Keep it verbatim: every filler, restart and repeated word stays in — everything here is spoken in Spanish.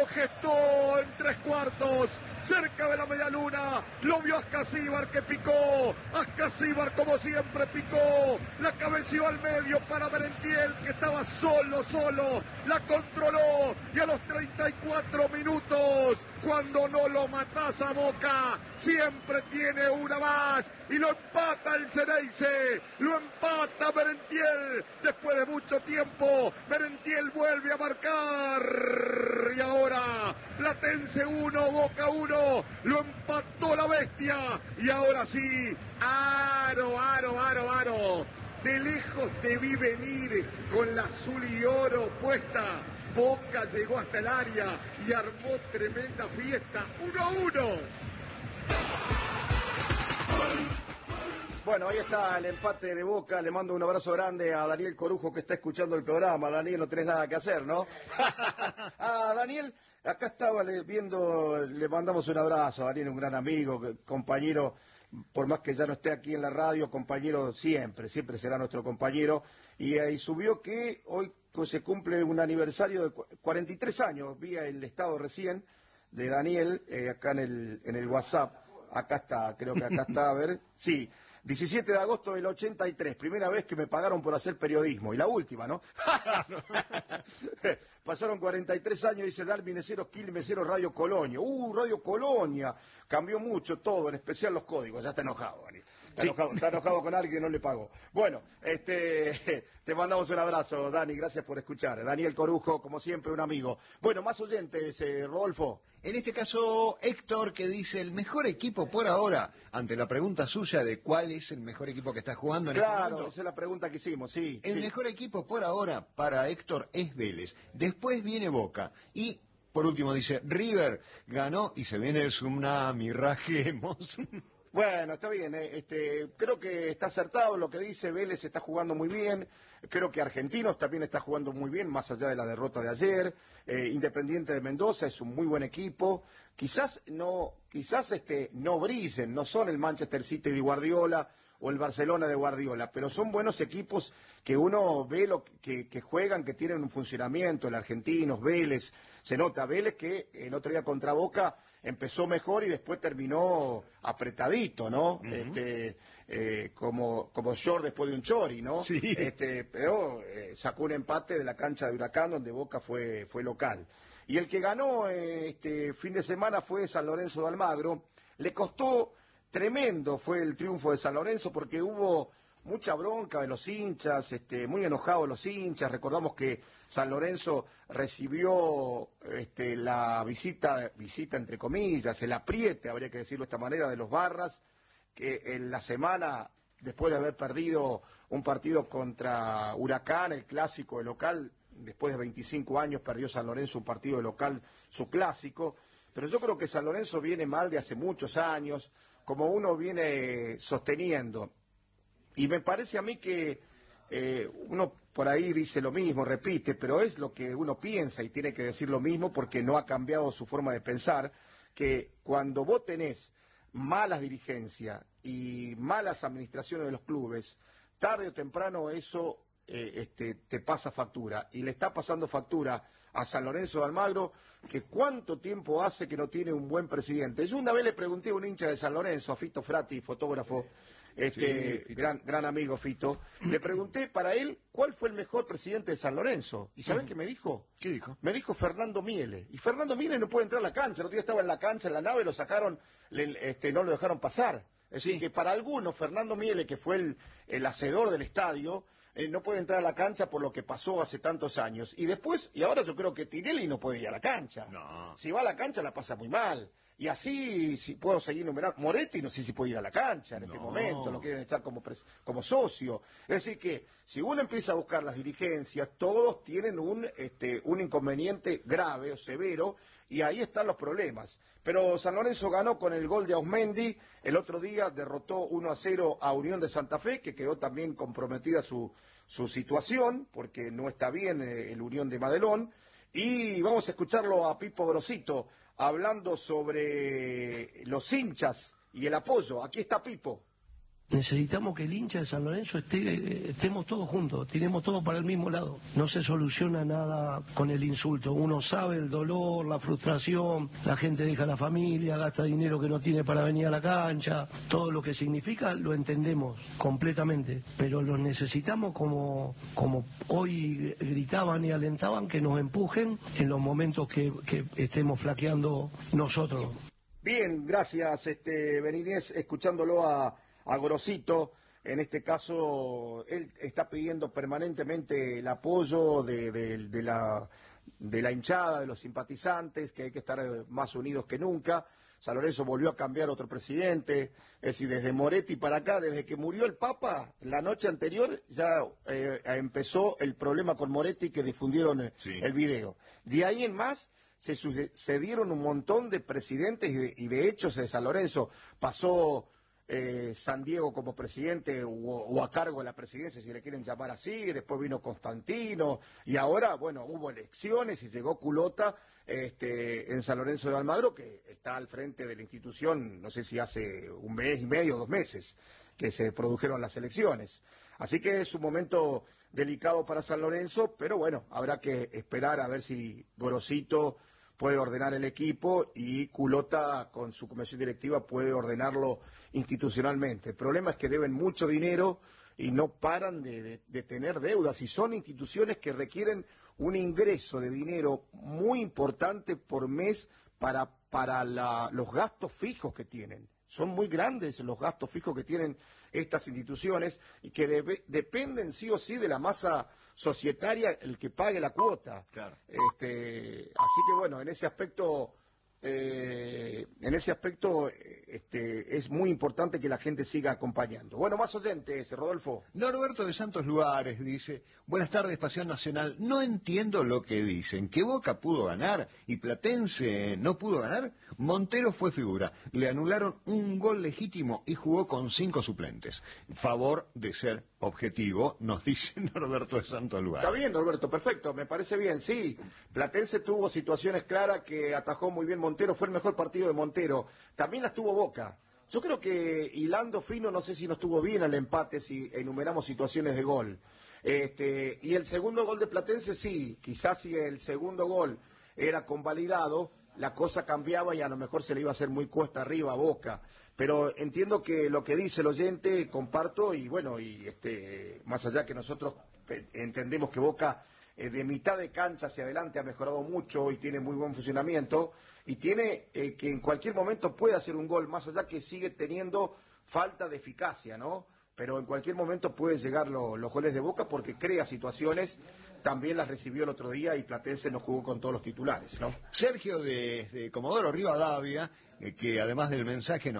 lo gestó en tres cuartos, cerca de la media luna, lo vio Ascasíbar que picó, Ascasíbar como siempre picó, la cabeció al medio para Merentiel que estaba solo, solo, la controló y a los treinta y cuatro minutos, cuando no lo matás a Boca, siempre tiene una más y lo empata el Ceneice, lo empata Merentiel, después de mucho tiempo, Merentiel vuelve a marcar y ahora Platense uno, Boca uno, lo empató la bestia y ahora sí, aro, aro, aro, aro, de lejos te vi venir con la azul y oro puesta, Boca llegó hasta el área y armó tremenda fiesta, uno a uno. Bueno, ahí está el empate de Boca. Le mando un abrazo grande a Daniel Corujo que está escuchando el programa. Daniel, no tenés nada que hacer, ¿no? A Daniel, acá estaba viendo, le mandamos un abrazo a Daniel, un gran amigo, compañero, por más que ya no esté aquí en la radio, compañero siempre, siempre será nuestro compañero. Y ahí subió que hoy pues, se cumple un aniversario de cuarenta y tres años, vi el estado recién de Daniel, eh, acá en el, en el WhatsApp. Acá está, creo que acá está, a ver, sí. diecisiete de agosto del ochenta y tres, primera vez que me pagaron por hacer periodismo, y la última, ¿no? Pasaron cuarenta y tres años, dice Darwin Meceros, Quilmes Meceros, Radio Colonia. Uh, Radio Colonia, cambió mucho todo, en especial los códigos, ya está enojado, Dani. Está, sí. enojado, está enojado con alguien que no le pagó. Bueno, este, te mandamos un abrazo, Dani, gracias por escuchar. Daniel Corujo, como siempre, un amigo. Bueno, más oyentes, eh, Rodolfo. En este caso, Héctor, que dice el mejor equipo por ahora, ante la pregunta suya de cuál es el mejor equipo que está jugando en claro, este momento. esa es la pregunta que hicimos, sí. El sí. mejor equipo por ahora para Héctor es Vélez. Después viene Boca. Y, por último, dice, River ganó y se viene el tsunami, rajemos. Bueno, está bien, eh, este, creo que está acertado lo que dice, Vélez está jugando muy bien, creo que Argentinos también está jugando muy bien, más allá de la derrota de ayer, eh, Independiente de Mendoza es un muy buen equipo, quizás no, quizás este, no brillen, no son el Manchester City de Guardiola o el Barcelona de Guardiola, pero son buenos equipos que uno ve lo que, que juegan, que tienen un funcionamiento, el Argentinos, Vélez, se nota, Vélez que el otro día contra Boca empezó mejor y después terminó apretadito, ¿no? Uh-huh. Este, eh, como, como short después de un chori, ¿no? Sí. Este, pero eh, sacó un empate de la cancha de Huracán donde Boca fue, fue local. Y el que ganó eh, este fin de semana fue San Lorenzo de Almagro. Le costó tremendo fue el triunfo de San Lorenzo porque hubo mucha bronca de los hinchas, este, muy enojados los hinchas. Recordamos que San Lorenzo recibió este, la visita, visita entre comillas, el apriete, habría que decirlo de esta manera, de los Barras, que en la semana, después de haber perdido un partido contra Huracán, el clásico de local, después de veinticinco años perdió San Lorenzo un partido de local, su clásico. Pero yo creo que San Lorenzo viene mal de hace muchos años, como uno viene sosteniendo. Y me parece a mí que eh, uno por ahí dice lo mismo, repite, pero es lo que uno piensa y tiene que decir lo mismo porque no ha cambiado su forma de pensar, que cuando vos tenés malas dirigencias y malas administraciones de los clubes, tarde o temprano eso eh, este, te pasa factura. Y le está pasando factura a San Lorenzo de Almagro, que cuánto tiempo hace que no tiene un buen presidente. Yo una vez le pregunté a un hincha de San Lorenzo, a Fito Frati, fotógrafo, este sí, gran gran amigo Fito, le pregunté para él cuál fue el mejor presidente de San Lorenzo. ¿Y sabés uh-huh. qué me dijo? ¿Qué dijo? Me dijo Fernando Miele. Y Fernando Miele no puede entrar a la cancha. El otro día estaba en la cancha, en la nave, lo sacaron, le, este, no lo dejaron pasar. Es decir, sí. que para algunos, Fernando Miele, que fue el, el hacedor del estadio, eh, no puede entrar a la cancha por lo que pasó hace tantos años. Y después, y ahora yo creo que Tinelli no puede ir a la cancha. No. Si va a la cancha la pasa muy mal. Y así, si puedo seguir numerando, Moretti no sé si puede ir a la cancha en no. este momento, lo quieren echar como, pres como socio. Es decir que, si uno empieza a buscar las dirigencias, todos tienen un, este, un inconveniente grave o severo, y ahí están los problemas. Pero San Lorenzo ganó con el gol de Ausmendi, el otro día derrotó uno a cero a Unión de Santa Fe, que quedó también comprometida su, su situación, porque no está bien eh, el Unión de Madelón. Y vamos a escucharlo a Pipo Grosito hablando sobre los hinchas y el apoyo. Aquí está Pipo. Necesitamos que el hincha de San Lorenzo esté, estemos todos juntos, tiremos todos para el mismo lado. No se soluciona nada con el insulto. Uno sabe el dolor, la frustración, la gente deja la familia, gasta dinero que no tiene para venir a la cancha. Todo lo que significa lo entendemos completamente, pero los necesitamos como, como hoy gritaban y alentaban, que nos empujen en los momentos que, que estemos flaqueando nosotros. Bien, gracias, este, Benítez, escuchándolo a... a Gorosito. En este caso, él está pidiendo permanentemente el apoyo de, de, de, la, de la hinchada, de los simpatizantes, que hay que estar más unidos que nunca. San Lorenzo volvió a cambiar otro presidente, es decir, desde Moretti para acá, desde que murió el Papa, la noche anterior ya eh, empezó el problema con Moretti, que difundieron sí. el video. De ahí en más se sucedieron un montón de presidentes y de, y de hechos de San Lorenzo. Pasó... Eh, San Diego como presidente o, o a cargo de la presidencia, si le quieren llamar así, después vino Constantino y ahora, bueno, hubo elecciones y llegó Culota este, en San Lorenzo de Almagro, que está al frente de la institución, no sé si hace un mes y medio, dos meses, que se produjeron las elecciones. Así que es un momento delicado para San Lorenzo, pero bueno, habrá que esperar a ver si Gorosito puede ordenar el equipo y Culota con su comisión directiva puede ordenarlo institucionalmente. El problema es que deben mucho dinero y no paran de, de, de tener deudas, y son instituciones que requieren un ingreso de dinero muy importante por mes para, para la, los gastos fijos que tienen. Son muy grandes los gastos fijos que tienen estas instituciones y que debe, dependen sí o sí de la masa societaria el que pague la cuota. Claro. Este, así que bueno, en ese aspecto, eh, en ese aspecto este, es muy importante que la gente siga acompañando. Bueno, más oyentes, Rodolfo. Norberto de Santos Lugares dice: buenas tardes, Pasión Nacional. No entiendo lo que dicen, que Boca pudo ganar y Platense no pudo ganar. Montero fue figura, le anularon un gol legítimo y jugó con cinco suplentes. Favor de ser objetivo, nos dice Norberto de Santos Lugares. Está bien, Norberto, perfecto, me parece bien, sí. Platense tuvo situaciones claras que atajó muy bien Montero, fue el mejor partido de Montero. También las tuvo Boca. Yo creo que hilando fino, no sé si no estuvo bien al empate si enumeramos situaciones de gol. Este, y el segundo gol de Platense, sí, quizás si el segundo gol era convalidado, la cosa cambiaba y a lo mejor se le iba a hacer muy cuesta arriba a Boca. Pero entiendo que lo que dice el oyente, comparto, y bueno, y este, más allá que nosotros entendemos que Boca eh, de mitad de cancha hacia adelante ha mejorado mucho y tiene muy buen funcionamiento, y tiene eh, que en cualquier momento puede hacer un gol, más allá que sigue teniendo falta de eficacia, ¿no? Pero en cualquier momento puede llegar lo, los goles de Boca porque crea situaciones. También las recibió el otro día y Platense no jugó con todos los titulares, ¿no? Sergio de, de Comodoro Rivadavia, eh, que además del mensaje nos